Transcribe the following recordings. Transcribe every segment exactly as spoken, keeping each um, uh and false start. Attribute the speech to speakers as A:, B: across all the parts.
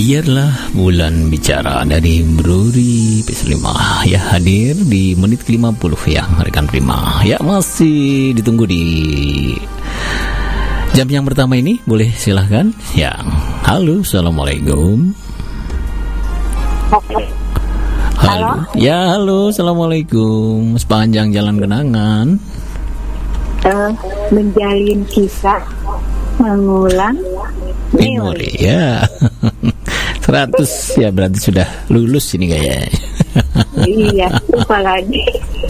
A: Biarlah bulan bicara dari Bruri P lima ya, hadir di menit ke lima puluh ya rekan Prima. Ya, masih ditunggu di jam yang pertama ini, boleh silahkan. Ya, halo, assalamualaikum. Halo. Ya, halo, assalamualaikum. Sepanjang jalan kenangan.
B: Uh, menjalin kisah, mengulang
A: memori. Ya. seratus ya, berarti sudah lulus ini kayaknya.
B: Iya, lupa lagi.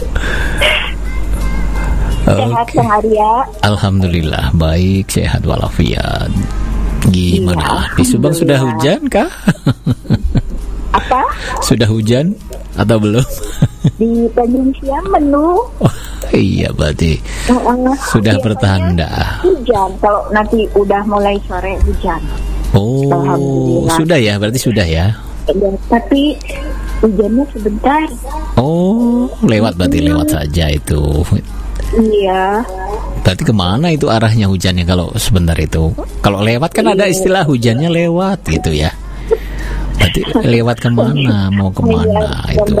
B: Sehat
A: Okay.
B: Bang Arya?
A: Alhamdulillah baik, sehat walafiat. Gimana?
B: Iya,
A: Di Subang sudah hujan kah?
B: Apa?
A: Sudah hujan atau belum?
B: Di Tanjung Siang menu.
A: Oh, iya, berarti
B: Uh,
A: sudah
B: biasanya
A: bertanda.
B: Hujan, kalau nanti udah mulai sore hujan.
A: Oh,
B: Alhamdulillah.
A: sudah ya, berarti sudah ya.
B: Ya, tapi hujannya sebentar.
A: Oh, lewat berarti lewat saja itu.
B: Iya.
A: Berarti kemana itu arahnya hujannya kalau sebentar itu? Kalau lewat kan ada istilah hujannya lewat gitu ya. Berarti lewat kemana? Mau kemana itu?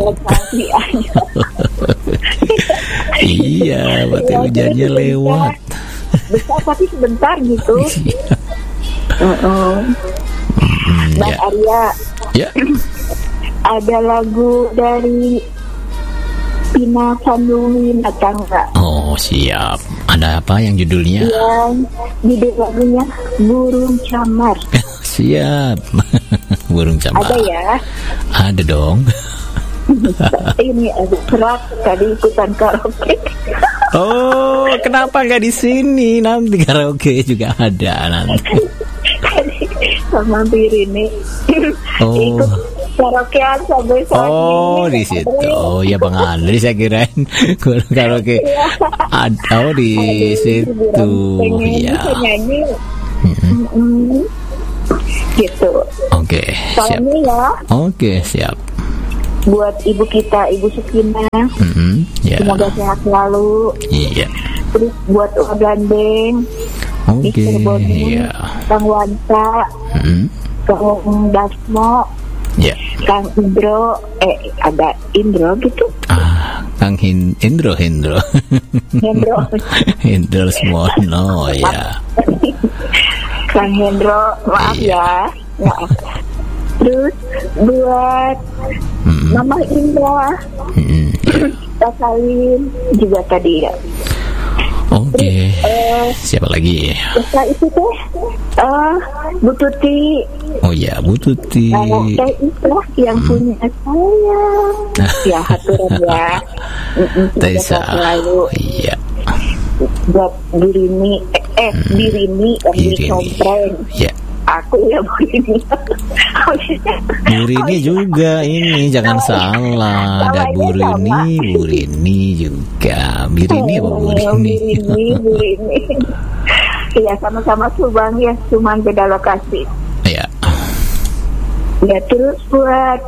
A: Iya, berarti hujannya lewat.
B: Besar tapi sebentar gitu. Uh-uh.
A: Hmm,
B: Bang
A: ya.
B: Arya,
A: Ya.
B: ada lagu dari Pina Panduwinata enggak?
A: Oh, siap. Ada apa yang judulnya?
B: Yang judul lagunya Burung Camar.
A: Siap. Burung camar.
B: Ada ya?
A: Ada dong.
B: Ini agak berat tadi ikutan karaoke.
A: Oh, kenapa nggak di sini? Nanti karaoke juga ada nanti.
B: Sama Birini.
A: Oh.
B: Ikut karaokean sampai saat
A: Oh,
B: ini.
A: di situ. Oh, ya Bang Andri, saya kirain karaoke. Ada, oh, di situ.
B: Pengen
A: Ya.
B: nyanyi.
A: Mm-mm.
B: Mm-mm. Gitu.
A: Oke, siap.
B: Soalnya ya,
A: Oke, siap.
B: buat ibu kita, Ibu Sukina,
A: Mm-mm, ya.
B: semoga sehat selalu.
A: Iya.
B: Terus buat Om Gandeng,
A: Oke,
B: Mister Boni,
A: iya.
B: Kang Wanta,
A: Mm-mm,
B: Kang Dasmo,
A: ya.
B: Kang Indro, eh ada Indro gitu,
A: Ah, Kang Hin- Indro, Indro.
B: Hendro,
A: Indro Smono, ya.
B: Kang Hendro, maaf
A: Iya.
B: ya, maaf. Terus buat
A: Mm-mm,
B: Mama Indra,
A: mm-mm, ya.
B: Pak Salim juga tadi ya.
A: Oke,
B: Eh,
A: siapa lagi?
B: Setelah itu teh, eh Bu Tuti,
A: Oh ya, Bu Tuti.
B: nah, teh Islah yang punya saya, ya haturan ya. Mm-mm, semoga
A: Tesa.
B: sehat selalu.
A: Iya.
B: Buat Birini, eh, eh Birini yang di
A: Birini.
B: Compreng.
A: Ya.
B: Aku ya Birini.
A: Burini juga ini, jangan salah. Ada
B: Namanya
A: Burini, Burini juga. Birini apa Burini?
B: Birini, Birini. Iya, sama-sama Subang ya, cuman beda lokasi.
A: Ya.
B: Ya terus buat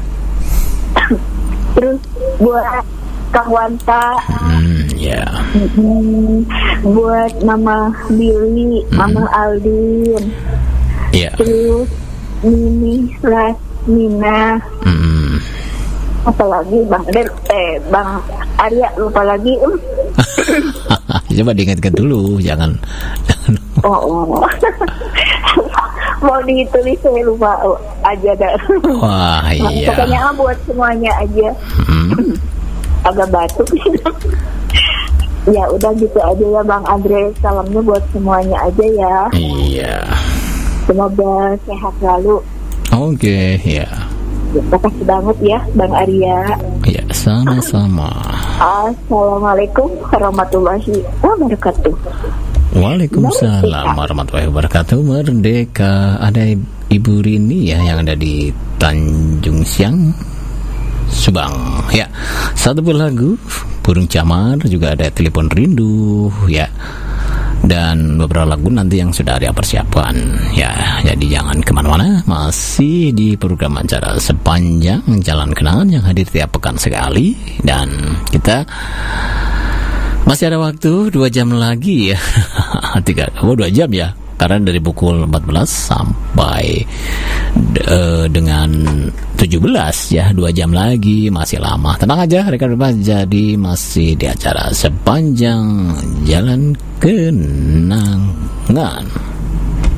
B: terus buat Kang Wanta,
A: Hmm, ya.
B: hmm, buat Mama Billy, Mama Aldin,
A: Ya.
B: terus Mimi, Lasmina,
A: Hmm.
B: apalagi Bang Der, eh Bang Arya lupa lagi. um.
A: Coba diingatkan dulu, jangan.
B: Oh, oh. Mau ditulis saya lupa oh, aja dah.
A: Wah, iya.
B: Pokoknya ah, buat semuanya aja.
A: Hmm.
B: Agak batuk. Ya udah gitu aja ya Bang Andre, salamnya buat semuanya aja ya.
A: Iya.
B: Semoga sehat selalu.
A: Oke, ya.
B: Terima kasih banget ya Bang Arya.
A: Ya, sama-sama.
B: Assalamualaikum warahmatullahi wabarakatuh.
A: Waalaikumsalam warahmatullahi wabarakatuh. Merdeka. Ada Ibu Rini ya yang ada di Tanjung Siang, Subang. Ya, satu buah lagu Burung Camar, juga ada Telepon Rindu ya. Dan beberapa lagu nanti yang sudah ada persiapan ya. Jadi jangan kemana-mana, masih di program acara Sepanjang Jalan Kenangan yang hadir tiap pekan sekali. Dan kita masih ada waktu dua jam lagi ya. Tiga, oh dua jam ya. karena dari pukul empat belas sampai uh, dengan tujuh belas ya, dua jam lagi, masih lama. Tenang aja, rekan Bebas, jadi masih di acara Sepanjang Jalan Kenangan.